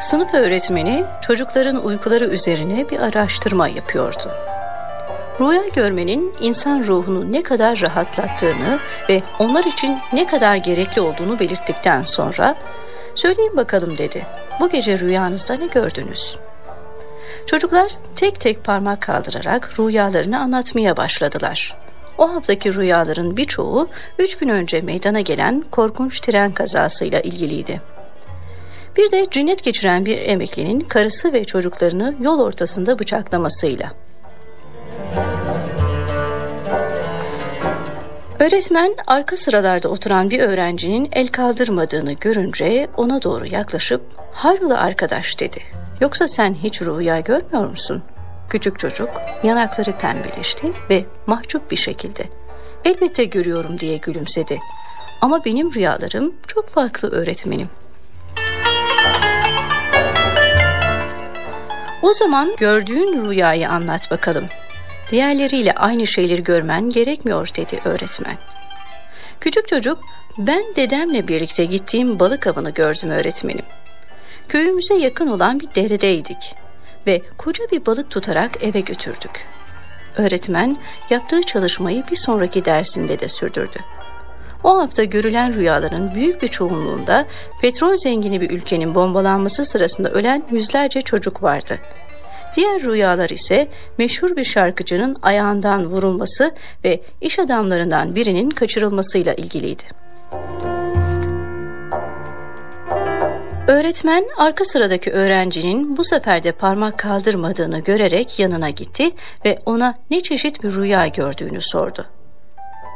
Sınıf öğretmeni çocukların uykuları üzerine bir araştırma yapıyordu. Rüya görmenin insan ruhunu ne kadar rahatlattığını ve onlar için ne kadar gerekli olduğunu belirttikten sonra "Söyleyin bakalım," dedi. "Bu gece rüyanızda ne gördünüz?" Çocuklar tek tek parmak kaldırarak rüyalarını anlatmaya başladılar. O haftaki rüyaların birçoğu 3 gün önce meydana gelen korkunç tren kazasıyla ilgiliydi. Bir de cinnet geçiren bir emeklinin karısı ve çocuklarını yol ortasında bıçaklamasıyla. Öğretmen arka sıralarda oturan bir öğrencinin el kaldırmadığını görünce ona doğru yaklaşıp "Hayrola arkadaş," dedi. "Yoksa sen hiç rüya görmüyor musun?" Küçük çocuk yanakları pembeleşti ve mahcup bir şekilde "Elbette görüyorum," diye gülümsedi. "Ama benim rüyalarım çok farklı öğretmenim." "O zaman gördüğün rüyayı anlat bakalım. Diğerleriyle aynı şeyleri görmen gerekmiyor," dedi öğretmen. Küçük çocuk, "Ben dedemle birlikte gittiğim balık avını gördüm öğretmenim. Köyümüze yakın olan bir deredeydik ve koca bir balık tutarak eve götürdük." Öğretmen yaptığı çalışmayı bir sonraki dersinde de sürdürdü. O hafta görülen rüyaların büyük bir çoğunluğunda petrol zengini bir ülkenin bombalanması sırasında ölen yüzlerce çocuk vardı. Diğer rüyalar ise meşhur bir şarkıcının ayağından vurulması ve iş adamlarından birinin kaçırılmasıyla ilgiliydi. Öğretmen arka sıradaki öğrencinin bu sefer de parmak kaldırmadığını görerek yanına gitti ve ona ne çeşit bir rüya gördüğünü sordu.